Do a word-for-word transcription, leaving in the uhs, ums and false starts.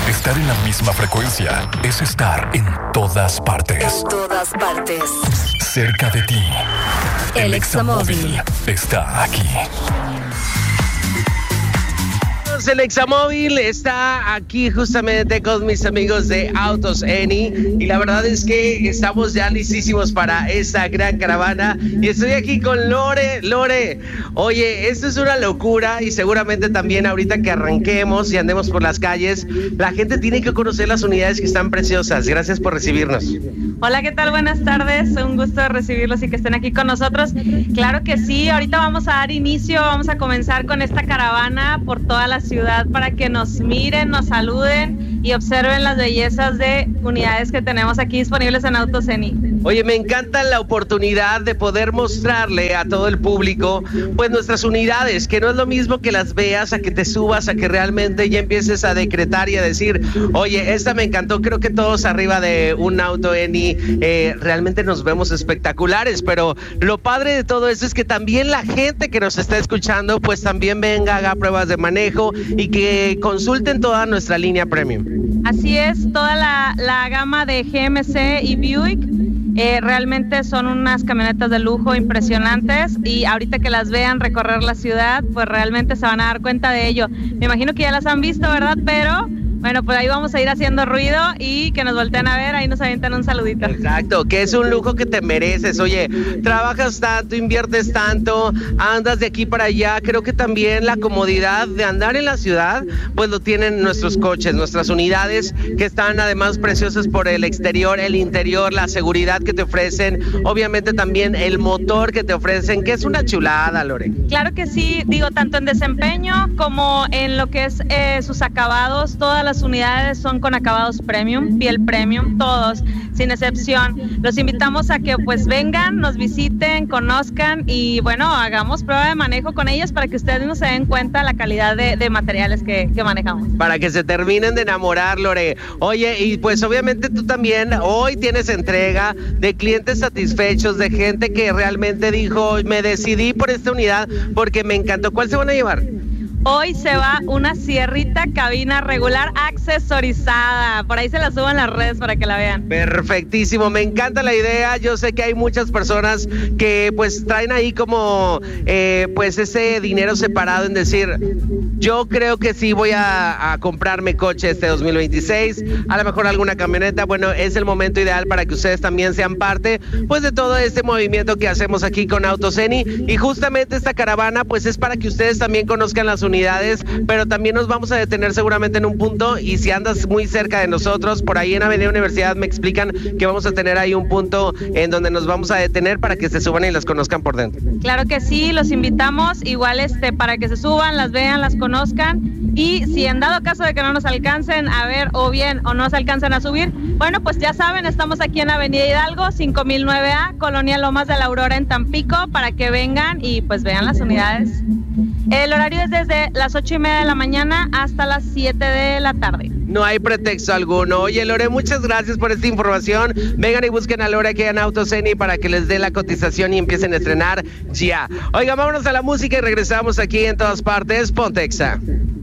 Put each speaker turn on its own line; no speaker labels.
Estar en la misma frecuencia es estar en todas partes.
En todas partes.
Cerca de ti.
El Examóvil
está aquí.
El Examóvil está aquí justamente con mis amigos de Autos Eni y la verdad es que estamos ya listísimos para esta gran caravana y estoy aquí con Lore. Lore, oye, esto es una locura y seguramente también ahorita que arranquemos y andemos por las calles, la gente tiene que conocer las unidades que están preciosas. Gracias por recibirnos.
Hola, ¿qué tal? Buenas tardes, un gusto recibirlos y que estén aquí con nosotros. Claro que sí, ahorita vamos a dar inicio, vamos a comenzar con esta caravana por toda la ciudad para que nos miren, nos saluden y observen las bellezas de unidades que tenemos aquí disponibles en Autos Eni.
Oye, me encanta la oportunidad de poder mostrarle a todo el público pues nuestras unidades, que no es lo mismo que las veas, a que te subas, a que realmente ya empieces a decretar y a decir, oye, esta me encantó. Creo que todos arriba de un Auto Eni eh, realmente nos vemos espectaculares, pero lo padre de todo esto es que también la gente que nos está escuchando pues también venga, haga pruebas de manejo y que consulten toda nuestra línea premium.
Así es, toda la, la gama de G M C y Buick. Eh, realmente son unas camionetas de lujo impresionantes y ahorita que las vean recorrer la ciudad, pues realmente se van a dar cuenta de ello. Me imagino que ya las han visto, ¿verdad? Pero bueno, pues ahí vamos a ir haciendo ruido y que nos volteen a ver, ahí nos avientan un saludito.
Exacto, que es un lujo que te mereces. Oye, trabajas tanto, inviertes tanto, andas de aquí para allá. Creo que también la comodidad de andar en la ciudad, pues lo tienen nuestros coches, nuestras unidades, que están además preciosas por el exterior, el interior, la seguridad que te ofrecen, obviamente también el motor que te ofrecen, que es una chulada, Lore.
Claro que sí, digo, tanto en desempeño como en lo que es eh, sus acabados, todas las unidades son con acabados premium, piel premium, todos, sin excepción. Los invitamos a que pues vengan, nos visiten, conozcan y bueno, hagamos prueba de manejo con ellas para que ustedes no se den cuenta la calidad de, de materiales que, que manejamos.
Para que se terminen de enamorar, Lore. Oye, y pues obviamente tú también hoy tienes entrega de clientes satisfechos, de gente que realmente dijo, me decidí por esta unidad porque me encantó. ¿Cuál se van a llevar?
Hoy se va una sierrita cabina regular accesorizada. Por ahí se la subo en las redes para que la vean.
Perfectísimo, me encanta la idea. Yo sé que hay muchas personas que pues traen ahí como eh, pues ese dinero separado en decir, yo creo que sí voy a, a comprarme coche este dos mil veintiséis, a lo mejor alguna camioneta. Bueno, es el momento ideal para que ustedes también sean parte pues de todo este movimiento que hacemos aquí con Autos Eni. Y justamente esta caravana pues es para que ustedes también conozcan las unidades unidades, pero también nos vamos a detener seguramente en un punto y si andas muy cerca de nosotros, por ahí en Avenida Universidad me explican que vamos a tener ahí un punto en donde nos vamos a detener para que se suban y las conozcan por dentro.
Claro que sí, los invitamos igual este para que se suban, las vean, las conozcan y si en dado caso de que no nos alcancen a ver o bien o no se alcancen a subir, bueno pues ya saben, estamos aquí en Avenida Hidalgo cinco mil nueve A, Colonia Lomas de la Aurora en Tampico, para que vengan y pues vean las unidades. El horario es desde las ocho y media de la mañana hasta las siete de la tarde.
No hay pretexto alguno. Oye, Lore, muchas gracias por esta información. Vengan y busquen a Lore aquí en Autos Eni para que les dé la cotización y empiecen a estrenar ya. Oiga, vámonos a la música y regresamos aquí en todas partes. Ponte Exa.